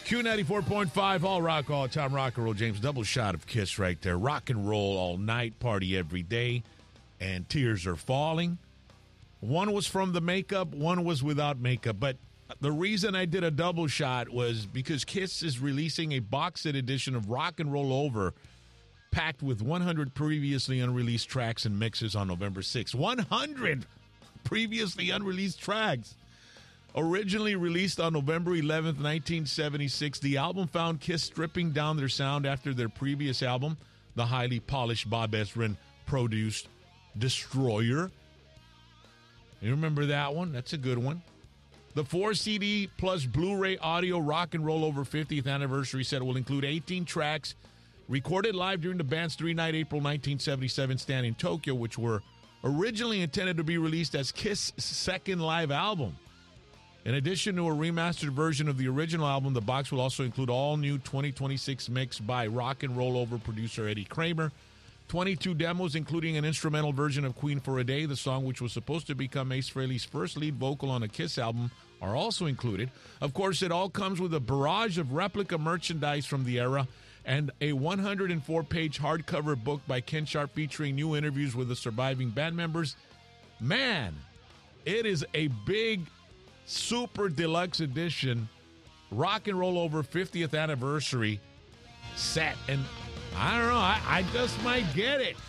Q94.5, all rock, all time rock and roll. James, double shot of Kiss right there. Rock and roll all night, party every day, and tears are falling. One was from the makeup, one was without makeup. But the reason I did a double shot was because Kiss is releasing a box set edition of Rock and Roll Over, packed with 100 previously unreleased tracks and mixes on November 6th. 100 previously unreleased tracks. Originally released on November 11th, 1976, the album found Kiss stripping down their sound after their previous album, the highly polished Bob Ezrin-produced Destroyer. You remember that one? That's a good one. The 4-CD plus Blu-ray audio Rock and Roll Over 50th anniversary set will include 18 tracks recorded live during the band's three-night April 1977 stand in Tokyo, which were originally intended to be released as Kiss' second live album. In addition to a remastered version of the original album, the box will also include all new 2026 mix by Rock and Roll Over producer Eddie Kramer, 22 demos, including an instrumental version of Queen for a Day, the song which was supposed to become Ace Frehley's first lead vocal on a Kiss album, are also included. Of course, it all comes with a barrage of replica merchandise from the era and a 104-page hardcover book by Ken Sharp featuring new interviews with the surviving band members. Man, it is a big, super deluxe edition Rock and Roll Over 50th anniversary set. And I don't know, I just might get it.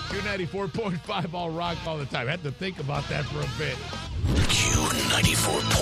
Q94.5 all rock all the time. I had to think about that for a bit. Q94.